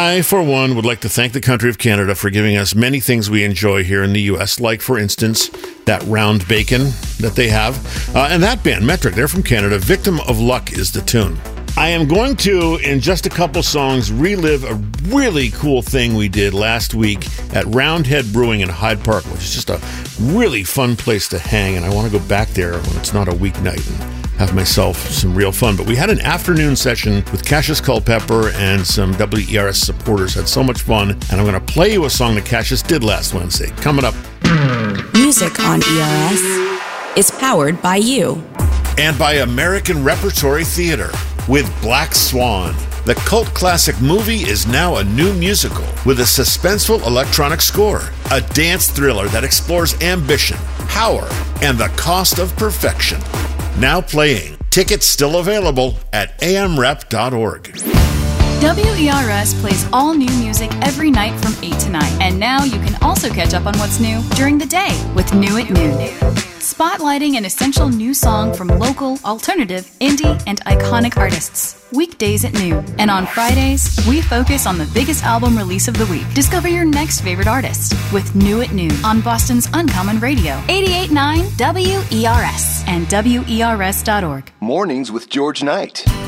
I, for one, would like to thank the country of Canada for giving us many things we enjoy here in the U.S., like, for instance, that round bacon that they have. And that band, Metric, they're from Canada. Victim of Luck is the tune. I am going to, in just a couple songs, relive a really cool thing we did last week at Roundhead Brewing in Hyde Park, which is just a really fun place to hang, and I want to go back there when it's not a weeknight and have myself some real fun. But we had an afternoon session with Cassius Culpepper and some WERS supporters. Had so much fun, and I'm going to play you a song that Cassius did last Wednesday. Coming up. Music on ERS is powered by you. And by American Repertory Theater with Black Swan. The cult classic movie is now a new musical with a suspenseful electronic score, a dance thriller that explores ambition, power, and the cost of perfection. Now playing. Tickets still available at amrep.org. WERS plays all new music every night from 8 to 9. And now you can also catch up on what's new during the day with New at Noon. Spotlighting an essential new song from local, alternative, indie, and iconic artists. Weekdays at noon. And on Fridays, we focus on the biggest album release of the week. Discover your next favorite artist with New at Noon on Boston's Uncommon Radio. 88.9 WERS and WERS.org. Mornings with George Knight.